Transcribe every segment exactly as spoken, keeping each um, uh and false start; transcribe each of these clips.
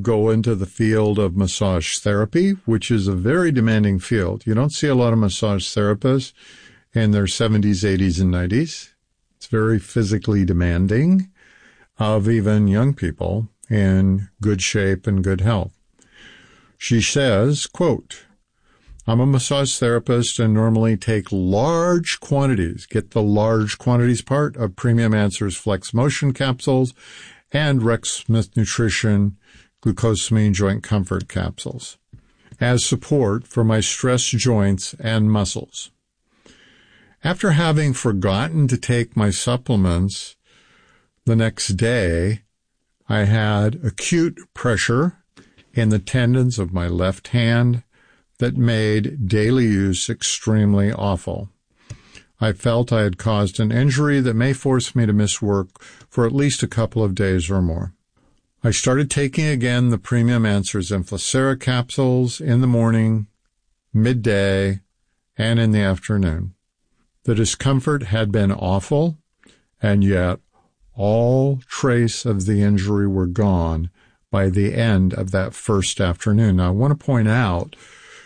go into the field of massage therapy, which is a very demanding field. You don't see a lot of massage therapists in their seventies, eighties, and nineties. It's very physically demanding of even young people in good shape and good health. She says, quote, I'm a massage therapist and normally take large quantities, get the large quantities part of Premium Answers Flex Motion capsules and Rex Smith Nutrition glucosamine joint comfort capsules as support for my stressed joints and muscles. After having forgotten to take my supplements the next day, I had acute pressure in the tendons of my left hand that made daily use extremely awful. I felt I had caused an injury that may force me to miss work for at least a couple of days or more. I started taking again the Premium Answers Inflacera capsules in the morning, midday, and in the afternoon. The discomfort had been awful, and yet all trace of the injury were gone by the end of that first afternoon. Now, I want to point out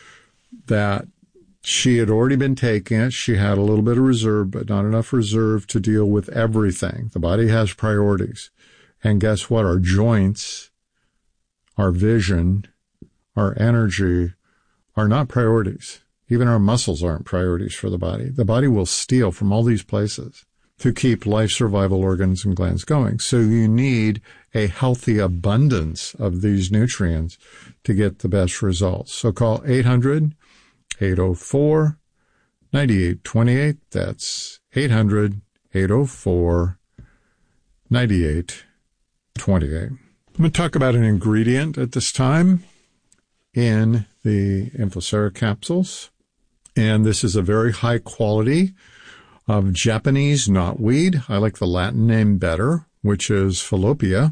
that she had already been taking it. She had a little bit of reserve, but not enough reserve to deal with everything. The body has priorities. And guess what? Our joints, our vision, our energy are not priorities. Even our muscles aren't priorities for the body. The body will steal from all these places to keep life survival organs and glands going. So you need a healthy abundance of these nutrients to get the best results. So call eight hundred, eight oh four, nine eight two eight. That's eight hundred, eight oh four, nine eight two eight. I'm going to talk about an ingredient at this time in the Inflacera capsules. And this is a very high quality of Japanese knotweed. I like the Latin name better, which is Fallopeia.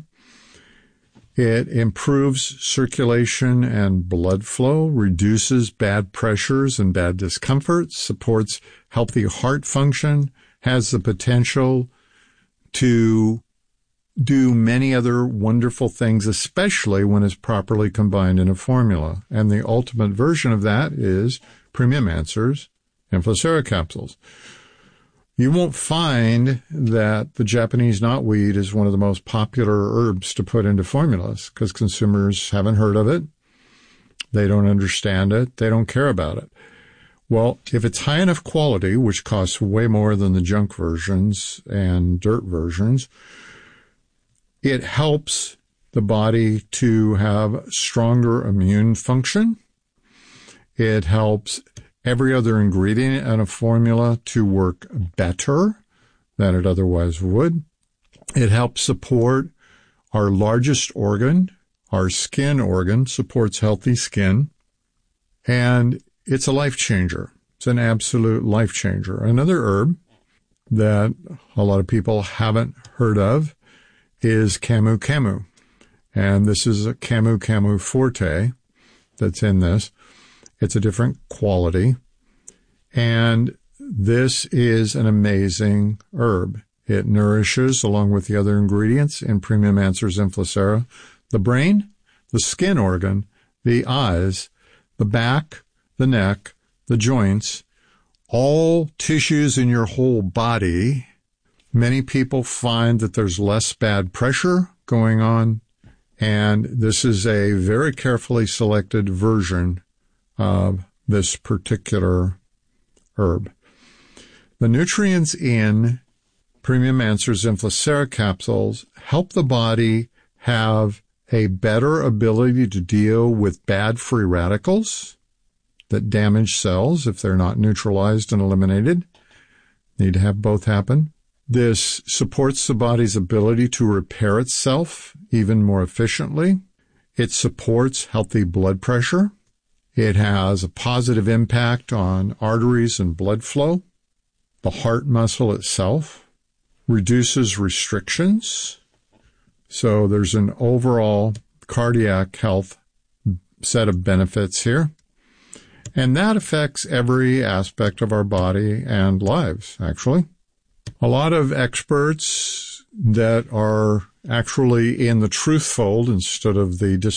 It improves circulation and blood flow, reduces bad pressures and bad discomfort, supports healthy heart function, has the potential to do many other wonderful things, especially when it's properly combined in a formula. And the ultimate version of that is Premium Answers Inflacera capsules. You won't find that the Japanese knotweed is one of the most popular herbs to put into formulas because consumers haven't heard of it. They don't understand it. They don't care about it. Well, if it's high enough quality, which costs way more than the junk versions and dirt versions, it helps the body to have stronger immune function. It helps every other ingredient in a formula to work better than it otherwise would. It helps support our largest organ, our skin organ, supports healthy skin, and it's a life changer. It's an absolute life changer. Another herb that a lot of people haven't heard of is Camu Camu, and this is a Camu Camu Forte that's in this. It's a different quality, and this is an amazing herb. It nourishes, along with the other ingredients in Premium Answers Inflacera, the brain, the skin organ, the eyes, the back, the neck, the joints, all tissues in your whole body. Many people find that there's less bad pressure going on, and this is a very carefully selected version of this particular herb. The nutrients in Premium Answers Inflacera capsules help the body have a better ability to deal with bad free radicals that damage cells if they're not neutralized and eliminated. Need to have both happen. This supports the body's ability to repair itself even more efficiently. It supports healthy blood pressure. It has a positive impact on arteries and blood flow. The heart muscle itself reduces restrictions. So there's an overall cardiac health set of benefits here. And that affects every aspect of our body and lives, actually. A lot of experts that are actually in the truth fold instead of the